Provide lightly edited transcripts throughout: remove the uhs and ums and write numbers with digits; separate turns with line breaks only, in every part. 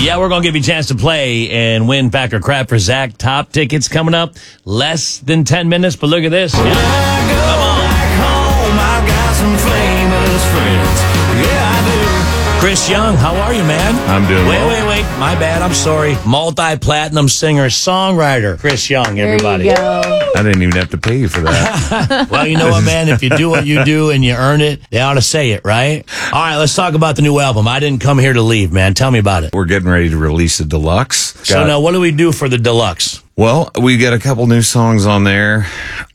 Yeah, we're going to give you a chance to play and win Pack or Crap for Zach. Top tickets coming up. Less than 10 minutes, but look at this.
When I go back home, I've got some famous friends. Yeah, I do.
Chris Young, how are you, man?
I'm doing well.
Wait. My bad. I'm sorry. Multi-platinum singer, songwriter. Chris Young, everybody.
There you go.
I didn't even have to pay you for that.
Well, you know what, man? If you do what you do and you earn it, they ought to say it, right? All right, let's talk about the new album. I didn't come here to leave, man. Tell me about it.
We're getting ready to release a deluxe.
So now, what do we do for the deluxe?
Well, we got a couple new songs on there.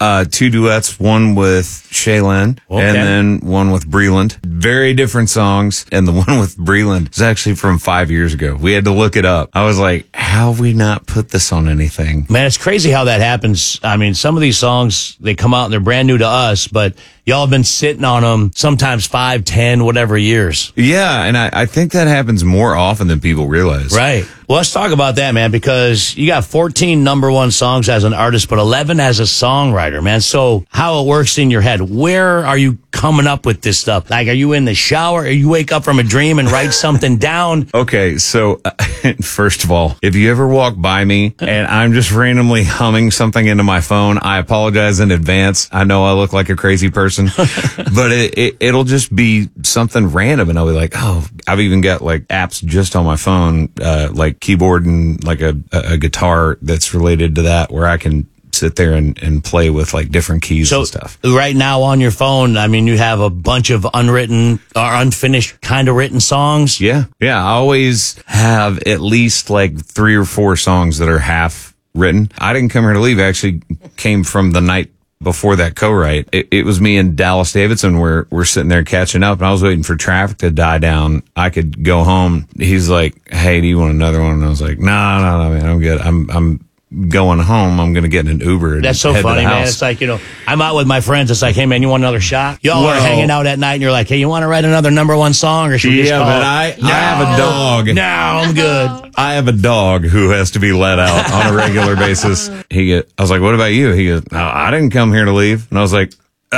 2 duets, one with Shaylin and then one with Breland. Very different songs. And the one with Breland is actually from 5 years ago. We had to look it up. I was like, how have we not put this on anything?
Man, it's crazy how that happens. I mean, some of these songs, they come out and they're brand new to us, but y'all have been sitting on them sometimes 5, 10, whatever years.
Yeah, and I think that happens more often than people realize.
Right. Well, let's talk about that, man, because you got 14 number one songs as an artist, but 11 as a songwriter, man. So how it works in your head, where are you coming up with this stuff? Like, are you in the shower? Or you wake up from a dream and write something down?
Okay, so first of all, if you ever walk by me and I'm just randomly humming something into my phone, I apologize in advance. I know I look like a crazy person, but it'll just be something random, and I'll be like, oh, I've even got like apps just on my phone, like keyboard and like a guitar that's related to that, where I can sit there and play with like different keys and stuff.
Right now on your phone, I mean, you have a bunch of unwritten or unfinished kind of written songs.
Yeah. I always have at least like 3 or 4 songs that are half written. I didn't come here to leave. I actually came from the night before that co-write. It was me and Dallas Davidson. We're sitting there catching up, and I was waiting for traffic to die down. I could go home. He's like, hey, do you want another one? And I was like, no, man, I'm good. I'm going home. I'm going to get in an Uber. And
that's so
head
funny,
to the
man.
house.
It's like, I'm out with my friends. It's like, hey, man, you want another shot? Y'all are
Well,
hanging out at night, and you're like, hey, you want to write another number one song? Or should we just call
but
it?
I have a dog.
No, I'm good.
I have a dog who has to be let out on a regular basis. I was like, what about you? He goes, no, I didn't come here to leave. And I was like,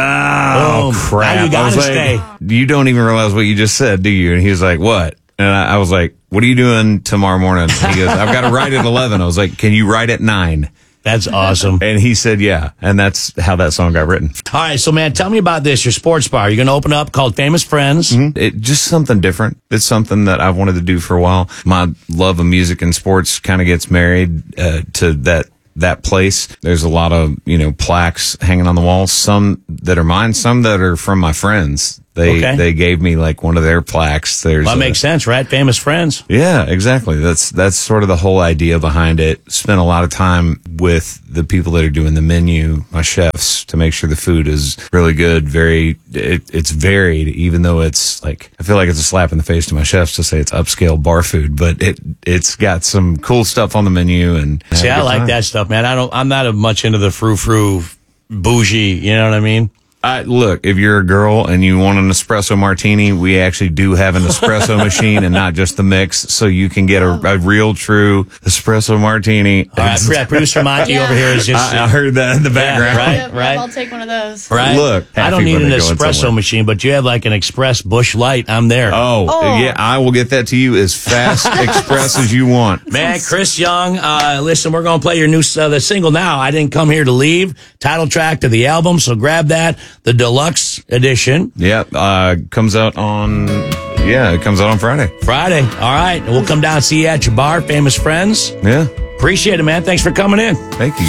oh,
Boom.
crap.
Now you gotta
I was like,
stay.
you don't even realize what you just said, do you? And he was like, what? And I was like, what are you doing tomorrow morning? He goes, I've got to write at 11. I was like, can you write at 9?
That's awesome.
And he said, yeah. And that's how that song got written.
All right, so, man, tell me about this, your sports bar. You're going to open up called Famous Friends.
It just something different. It's something that I've wanted to do for a while. My love of music and sports kind of gets married to that place. There's a lot of, plaques hanging on the wall, some that are mine, some that are from my friends. They gave me like one of their plaques.
That makes sense, right? Famous Friends.
Yeah, exactly. That's sort of the whole idea behind it. Spent a lot of time with the people that are doing the menu, my chefs, to make sure the food is really good. It's varied, even though it's like, I feel like it's a slap in the face to my chefs to say it's upscale bar food, but it's got some cool stuff on the menu. And
see, I like that stuff, man. I'm not much into the frou-frou bougie, you know what I mean?
Look, if you're a girl and you want an espresso martini, we actually do have an espresso machine and not just the mix, so you can get a real, true espresso martini.
All right, producer Monty over here is just...
I heard that in the background.
Right.
I'll take one of those.
Right.
Look,
I don't
happy
need
when
an
they're going
espresso
somewhere.
machine, but you have like an Express Bush Light. I'm there.
Oh, yeah, I will get that to you as fast, express as you want.
Man, Chris Young, listen, we're going to play your new the single now. I Didn't Come Here to Leave, title track to the album, so grab that, the deluxe edition.
Yeah, comes out on Friday.
Friday. All right. We'll come down and see you at your bar, Famous Friends.
Yeah.
Appreciate it, man. Thanks for coming in.
Thank you.